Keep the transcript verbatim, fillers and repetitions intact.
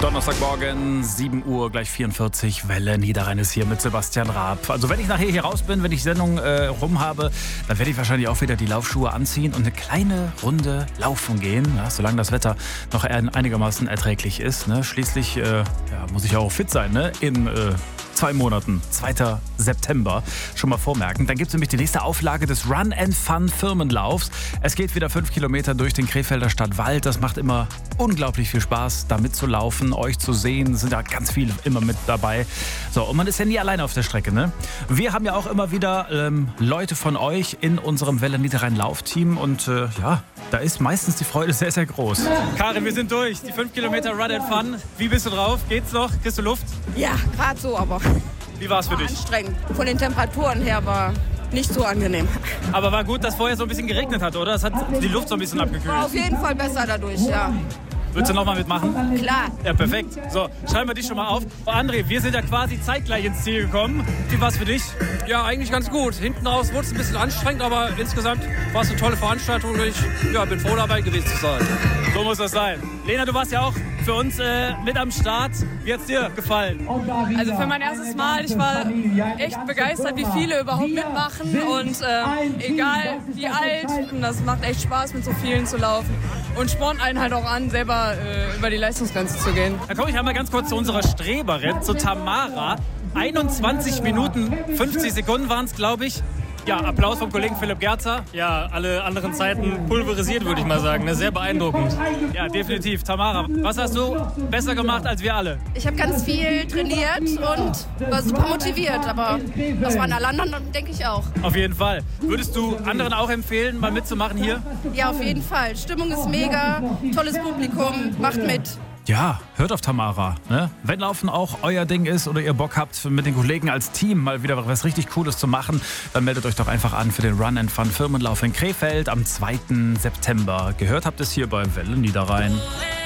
Donnerstagmorgen, sieben Uhr, gleich vierundvierzig, Welle Niederrhein ist hier mit Sebastian Raab. Also wenn ich nachher hier raus bin, wenn ich die Sendung äh, rum habe, dann werde ich wahrscheinlich auch wieder die Laufschuhe anziehen und eine kleine Runde laufen gehen, ja, solange das Wetter noch einigermaßen erträglich ist. Ne? Schließlich äh, ja, muss ich ja auch fit sein, ne? in äh, zwei Monaten, zweiter September, schon mal vormerken. Dann gibt es nämlich die nächste Auflage des Run and Fun Firmenlaufs. Es geht wieder fünf Kilometer durch den Krefelder Stadtwald. Das macht immer unglaublich viel Spaß, da mitzulaufen, euch zu sehen. Es sind ja ganz viele immer mit dabei. So, und man ist ja nie alleine auf der Strecke, ne? Wir haben ja auch immer wieder ähm, Leute von euch in unserem Welle Niederrhein Laufteam und äh, ja, da ist meistens die Freude sehr, sehr groß. Karin, wir sind durch. Die fünf Kilometer Run and Fun. Wie bist du drauf? Geht's noch? Kriegst du Luft? Ja, gerade so, aber wie war es für dich? Anstrengend. Von den Temperaturen her war nicht so angenehm. Aber war gut, dass vorher so ein bisschen geregnet hat, oder? Das hat die Luft so ein bisschen abgekühlt. War auf jeden Fall besser dadurch, ja. Würdest du nochmal mitmachen? Klar. Ja, perfekt. So, schreiben wir dich schon mal auf. Oh, André, wir sind ja quasi zeitgleich ins Ziel gekommen. Wie war's für dich? Ja, eigentlich ganz gut. Hinten raus wurde es ein bisschen anstrengend, aber insgesamt war es eine tolle Veranstaltung und ich ja, bin froh dabei gewesen zu sein. So muss das sein. Lena, du warst ja auch für uns äh, mit am Start. Wie hat's dir gefallen? Also für mein erstes Mal, ich war echt begeistert, wie viele überhaupt mitmachen und äh, egal wie alt, und das macht echt Spaß, mit so vielen zu laufen und spornt einen halt auch an, selber äh, über die Leistungsgrenze zu gehen. Da komme ich einmal ganz kurz zu unserer Streberin, zu Tamara. einundzwanzig Minuten, fünfzig Sekunden waren es, glaube ich. Ja, Applaus vom Kollegen Philipp Gerzer. Ja, alle anderen Zeiten pulverisiert, würde ich mal sagen. Sehr beeindruckend. Ja, definitiv. Tamara, was hast du besser gemacht als wir alle? Ich habe ganz viel trainiert und war super motiviert, aber das waren alle anderen, denke ich auch. Auf jeden Fall. Würdest du anderen auch empfehlen, mal mitzumachen hier? Ja, auf jeden Fall. Stimmung ist mega, tolles Publikum, macht mit. Ja, hört auf Tamara. Ne? Wenn Laufen auch euer Ding ist oder ihr Bock habt, mit den Kollegen als Team mal wieder was richtig Cooles zu machen, dann meldet euch doch einfach an für den Run and Fun Firmenlauf in Krefeld am zweiten September. Gehört habt es hier beim Welle Niederrhein.